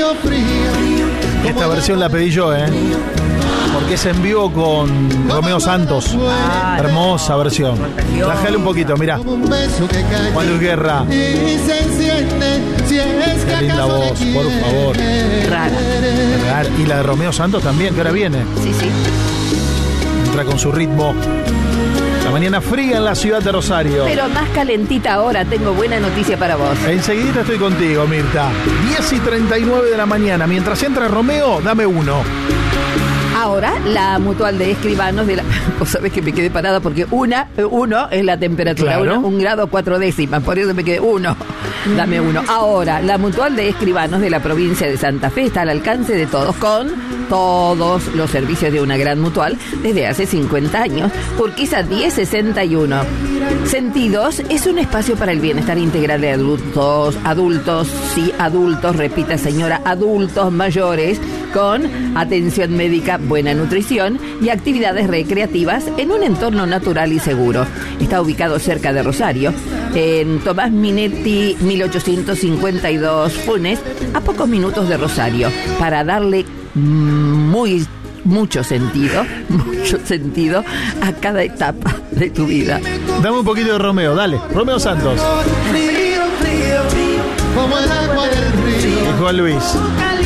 Esta versión la pedí yo, porque es en vivo con Romeo Santos. Hermosa versión. Bájale un poquito, mirá. Juan Luis Guerra. Qué linda voz, por favor. Rara. Y la de Romeo Santos también, que ahora viene. Sí. Entra con su ritmo. La mañana fría en la ciudad de Rosario. Pero más calentita ahora, tengo buena noticia para vos. Enseguidita estoy contigo, Mirta. 10:39 de la mañana. Mientras entra Romeo, dame uno. Ahora, la mutual de escribanos de la... Vos sabés que me quedé parada porque uno es la temperatura, Claro. 1 grado 4 décimas, por eso me quedé uno. Dame uno. Ahora, la mutual de escribanos de la provincia de Santa Fe está al alcance de todos, con todos los servicios de una gran mutual desde hace 50 años. Urquiza 1061. Sentidos es un espacio para el bienestar integral de adultos, repita señora, adultos mayores, con atención médica, buena nutrición y actividades recreativas en un entorno natural y seguro. Está ubicado cerca de Rosario, en Tomás Minetti 1852 Funes, a pocos minutos de Rosario, para darle mucho sentido a cada etapa de tu vida. Dame un poquito de Romeo, dale. Romeo Santos. Como el agua del río. Y Juan Luis.